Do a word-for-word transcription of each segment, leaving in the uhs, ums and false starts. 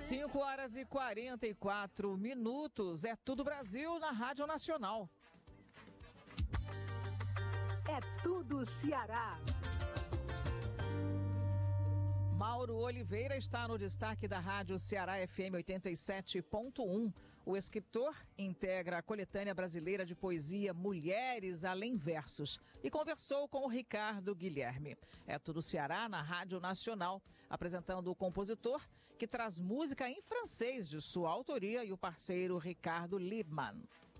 cinco horas e quarenta e quatro minutos. É Tudo Brasil na Rádio Nacional. É Tudo Ceará. Mauro Oliveira está no destaque da Rádio Ceará F M oitenta e sete ponto um. O escritor integra a coletânea brasileira de poesia Mulheres Além Versos e conversou com o Ricardo Guilherme. É Tudo Ceará na Rádio Nacional, apresentando o compositor que traz música em francês de sua autoria e o parceiro Ricardo Liebman.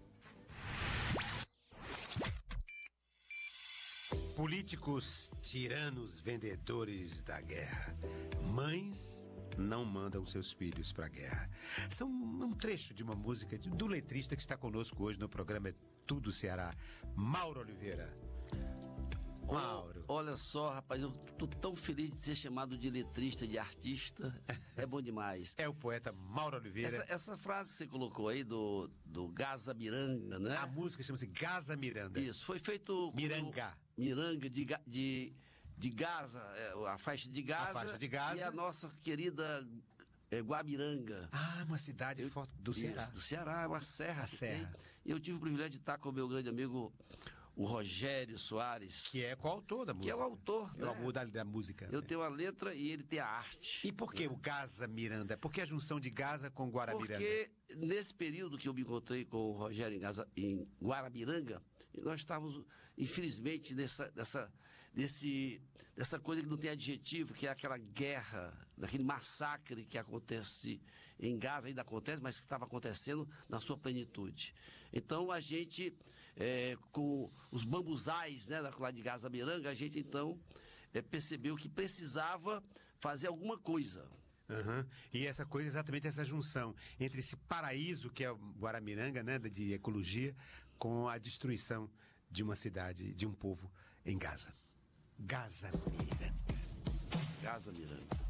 Políticos tiranos vendedores da guerra. Mães não mandam seus filhos para a guerra. São um trecho de uma música do letrista que está conosco hoje no programa É Tudo Ceará, Mauro Oliveira. Mauro. Olha só, rapaz, eu tô tão feliz de ser chamado de letrista, de artista. É bom demais. É o poeta Mauro Oliveira. Essa, essa frase que você colocou aí do, do Gaza Miranga, né? A música chama-se Gaza Miranda. Isso, foi feito... Miranga. Com, Miranga de, de, de Gaza, a faixa de Gaza. A faixa de Gaza. E a nossa querida é, Guabiranga. Ah, uma cidade eu, do Ceará. Isso, do Ceará, uma serra. A serra. Tem. E eu tive o privilégio de estar com o meu grande amigo... o Rogério Soares. Que é coautor da música. Que é o autor, é né? o autor da, da música. Eu né? tenho a letra e ele tem a arte. E por que o Gaza Miranda? Por que a junção de Gaza com Guarabiranga? Porque nesse período que eu me encontrei com o Rogério em, Gaza, em Guarabiranga, nós estávamos, infelizmente, nessa, nessa, nesse, nessa coisa que não tem adjetivo, que é aquela guerra, daquele massacre que acontece em Gaza, ainda acontece, mas que estava acontecendo na sua plenitude. Então a gente, é, com os bambuzais, né, lá de Gaza Miranga, a gente então é, percebeu que precisava fazer alguma coisa. Uhum. E essa coisa, exatamente essa junção entre esse paraíso que é o Guaramiranga, né, de ecologia, com a destruição de uma cidade, de um povo em Gaza. Gaza Miranga. Gaza Miranga.